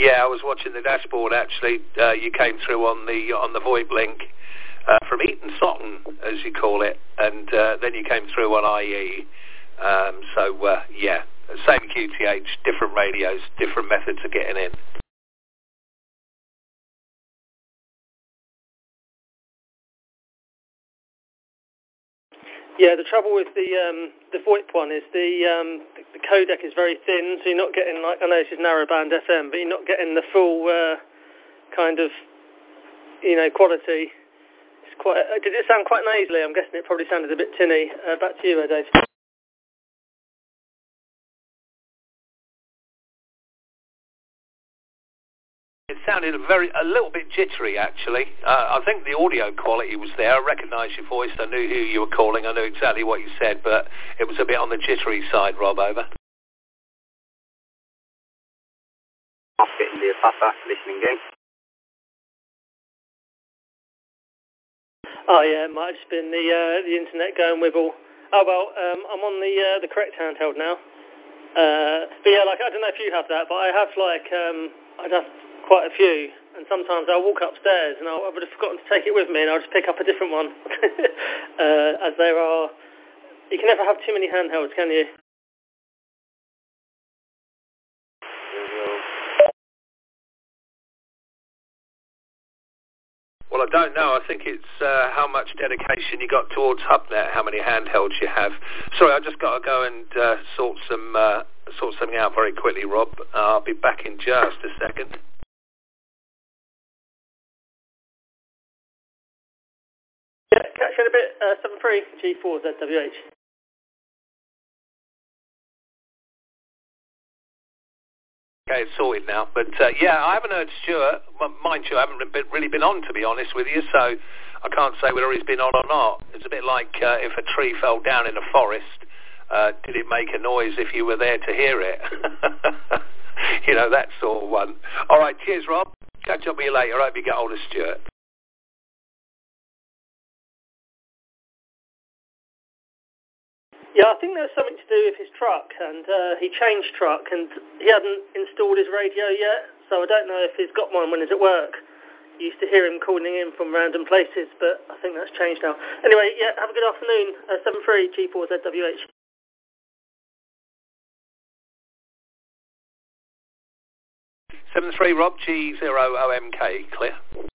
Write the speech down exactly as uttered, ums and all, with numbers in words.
Yeah, I was watching the dashboard actually. Uh, you came through on the on the VoIP link uh, from Eaton Sutton, as you call it, and uh, then you came through on I E. Um, so uh, yeah, same Q T H, different radios, different methods of getting in. Yeah, the trouble with the um, the VoIP one is the um, the codec is very thin, so you're not getting, like, I know this is narrowband F M, but you're not getting the full uh, kind of, you know, quality. It's quite. Uh, did it sound quite nasally? I'm guessing it probably sounded a bit tinny. Uh, back to you, uh, Dave. It sounded very, a little bit jittery, actually. Uh, I think the audio quality was there. I recognised your voice. I knew who you were calling. I knew exactly what you said, but it was a bit on the jittery side, Rob, over. India Papa, listening in. Oh yeah, it might have just been the uh, the internet going wibble. Oh well, um, I'm on the uh, the correct handheld now. Uh, but yeah, like, I don't know if you have that, but I have like um, I'd have quite a few, and sometimes I'll walk upstairs and I'll, I would have forgotten to take it with me, and I'll just pick up a different one. uh, as there are, you can never have too many handhelds, can you? Well, I don't know. I think it's uh, how much dedication you got towards HubNet, how many handhelds you have. Sorry, I just got to go and uh, sort some uh, sort something out very quickly, Rob. Uh, I'll be back in just a second. Yeah, catch you in a bit. Uh, seven three G four Z W H. Okay, it's sorted now. But uh, yeah, I haven't heard Stuart. M- Mind you, I haven't been, really been on, to be honest with you, so I can't say whether he's been on or not. It's a bit like uh, if a tree fell down in a forest, uh, did it make a noise if you were there to hear it? You know, that sort of one. All right, cheers, Rob. Catch up with you later. I hope you get hold of Stuart. Yeah, I think there was something to do with his truck, and uh, he changed truck, and he hadn't installed his radio yet, so I don't know if he's got one when he's at work. You used to hear him calling in from random places, but I think that's changed now. Anyway, yeah, have a good afternoon. Uh, seven three G four Z W H. seven three Rob, G zero O M K, clear.